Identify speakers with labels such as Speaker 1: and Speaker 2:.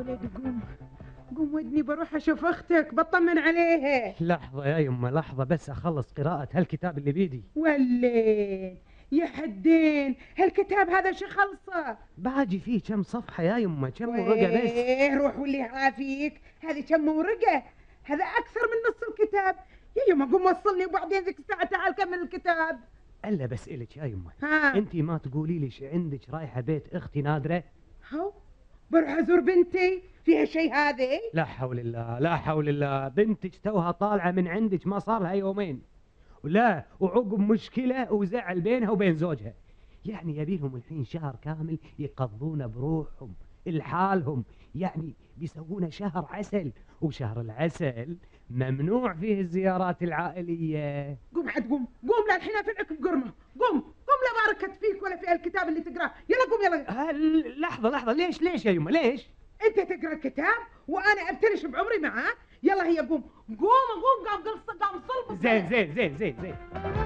Speaker 1: ولدي قوم، قوم ودني بروح اشوف اختك بطمن عليها.
Speaker 2: لحظة يا يمه، لحظة بس اخلص قراءة هالكتاب اللي بيدي.
Speaker 1: ولين يا حدين، هالكتاب هذا شو خلصه؟
Speaker 2: باجي فيه كم صفحة يا يمه، كم ورقة بس.
Speaker 1: ايه روح واللي عافيك، هذه كم ورقة؟ هذا اكثر من نص الكتاب. يا يما قوم وصلني وبعدين ذيك الساعة تعال كمل الكتاب.
Speaker 2: الا بسألك يا يمه،
Speaker 1: ها
Speaker 2: انتي ما تقولي لي عندك رايحة بيت اختي نادرة؟
Speaker 1: هو بروح ازور بنتي، فيها شيء هذه؟
Speaker 2: لا حول الله لا حول الله، بنتك توها طالعة من عندك ما صار لها يومين، ولا وعقب مشكلة وزعل بينها وبين زوجها، يعني يبيلهم الحين شهر كامل يقضون بروحهم لحالهم، يعني بيسوون شهر عسل، وشهر العسل ممنوع فيه الزيارات العائلية.
Speaker 1: قوم عاد قوم، قوم لا الحين افلعك بقرمه، قوم قوم لا باركت فيك ولا في الكتاب اللي تقراه، يلا قوم يلا.
Speaker 2: لحظة ليش يا يمه ليش؟
Speaker 1: انت تقرا الكتاب وانا ابتلش بعمري معاه، يلا هي قوم قوم قوم، قام صلب.
Speaker 2: زين